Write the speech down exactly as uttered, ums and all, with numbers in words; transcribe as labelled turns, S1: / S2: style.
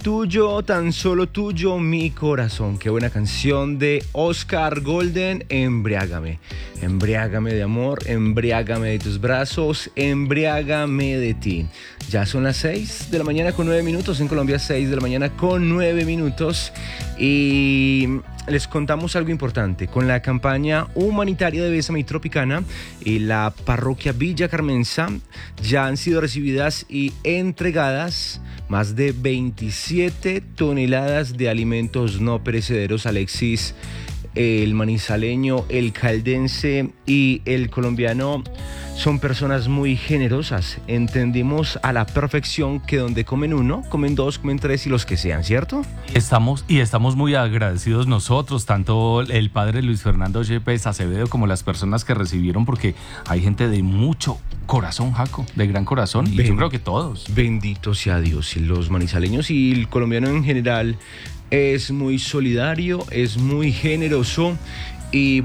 S1: Tuyo, tan solo tuyo, mi corazón. Qué buena canción de Oscar Golden. Embriágame, embriágame de amor, embriágame de tus brazos, embriágame de ti. Ya son las seis de la mañana con nueve minutos, en Colombia seis de la mañana con nueve minutos. Y les contamos algo importante. Con la campaña humanitaria de Bésame y Tropicana y la parroquia Villa Carmenza ya han sido recibidas y entregadas más de veintisiete toneladas de alimentos no perecederos. Alexis, el manizaleño, el caldense y el colombiano son personas muy generosas. Entendimos a la perfección que donde comen uno, comen dos, comen tres y los que sean, ¿cierto?
S2: Estamos, y estamos muy agradecidos nosotros, tanto el padre Luis Fernando Yepes Acevedo como las personas que recibieron, porque hay gente de mucho corazón, Jaco, de gran corazón, y ben, yo creo que todos.
S1: Bendito sea Dios. Y los manizaleños y el colombiano en general es muy solidario, es muy generoso. Y